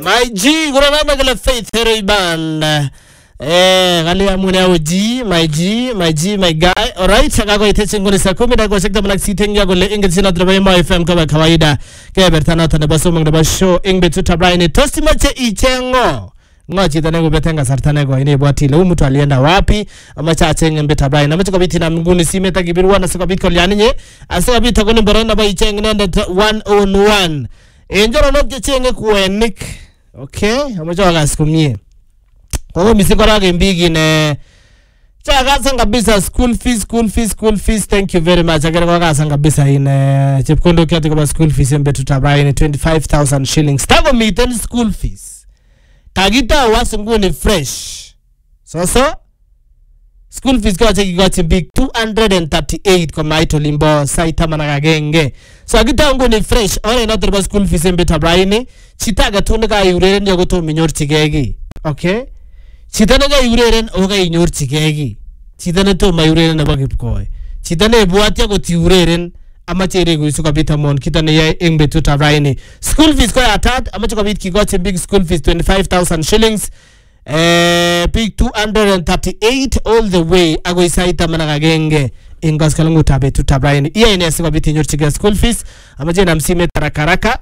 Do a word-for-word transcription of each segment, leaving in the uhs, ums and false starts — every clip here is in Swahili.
My G, kuna nama kala Faith Heroiban. Eh, kali ya mune au G, my G, my G, my guy. Alright, saka ko ite chingoni sa kumi na ko sekta malak siteng ya ko le inget sina drama ma F M kama kawaida. Kaya bertana tana baso mang daba show ingbe tuta Brian. Tosti mache ichengo. Ngo chita nego betenga sarta nego ini buati le umutu alienda wapi ama cha chenge mbeta Brian. Ama chaka biti na mguni sime takibiruwa na saka biti kwa lianinye. Asaka biti takoni mbarona ba ichenge nenda one on one. Enjoro nokje chenge kuwenik. Okay, ama chaka kasikumie. Kwa hiyo misiko rage mbigi ne chaka sanga bisa school fees, school fees, school fees. Thank you very much. Agere kwa sanga bisa ine chipkondo kia tiko ba school fees mbetu tabaini twenty-five thousand shillings. Tago miten school fees. Tagita wasungu ni fresh. So so school fees kwa cheki kwa big two hundred thirty-eight kwa maito limbo Saitama na Kagenge. So agita ungu ni fresh. Ore inotre ba school fees mbetu tabaini chitaga tunika yureren yogoto minyor chigegi. Okay? Chitane ga yureren oga inyor chigegi. Chitane to mayureren na bagipkoy. Chitane buatia go tiureren ama chere go isuka bita mon kitane ya ingbe tuta raini. School fees kwa atat ama chuka bit kigote big school fees twenty-five thousand shillings. Eh big two hundred thirty-eight all the way ago isaita manaka genge ingos kalungu tabe tuta raini. Iya ine asuka bit inyor chigegi school fees ama jena msime tarakaraka.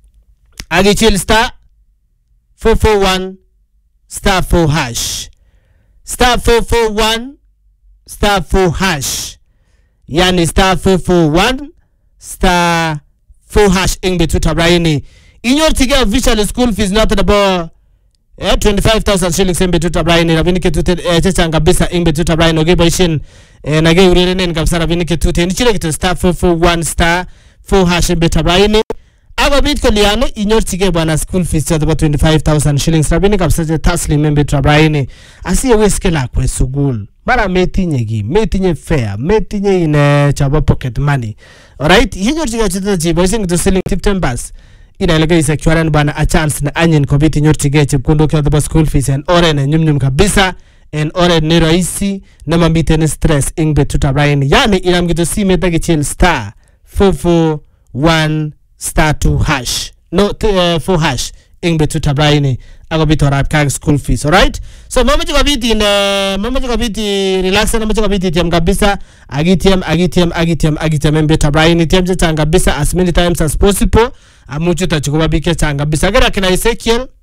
Agi chill star four four one star four hash star four four one star four hash yani star four four one star four hash ingbe tuta raini inyor tige official school fees not about eh, twenty-five thousand shillings ingbe tuta raini rabini ke tute eh, chechanga bisa ingbe tuta raini oge boishin eh, nage urerenen kabisa rabini ke tute nichile kito star four four one star four hash ingbe tuta raini. Aga bit ko liane inyor tige bwana school fees ya about twenty-five thousand shillings rabini kabisa je tasli membe trabaini asiye weskela kwe sugul bara metinye gi metinye fair metinye ine chaba pocket money. Alright, inyor tige chita jibo ising to selling tip tempers ina ilega isa kiwaran bwana a chance na anyen ko bit inyor tige chip kundo kya about school fees and ore na nyum nyum kabisa and ore ni raisi na mambite ni stress ingbe tutabaini yani inamgito si metagi chill star four four one star two hash no uh, four hash ingbe tutabaini ago bitorap kag school fees. Alright, so mama chika biti in uh, mama chika biti relax na mama chika biti tiam kabisa agitiam agitiam agitiam agitiam ingbe tutabaini tiam changa kabisa as many times as possible amuchu tachukua bike changa kabisa gara kina Ezekiel